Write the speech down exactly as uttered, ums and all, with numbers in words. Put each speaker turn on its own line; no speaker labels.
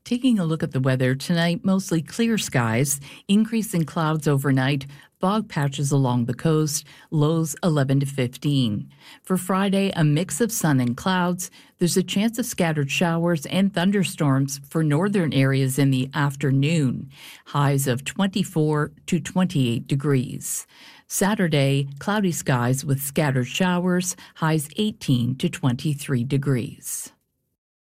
Taking a look at the weather tonight, mostly clear skies, increase in clouds overnight, fog patches along the coast, lows eleven to fifteen. For Friday, a mix of sun and clouds. There's a chance of scattered showers and thunderstorms for northern areas in the afternoon, highs of twenty-four to twenty-eight degrees. Saturday, cloudy skies with scattered showers, highs eighteen to twenty-three degrees.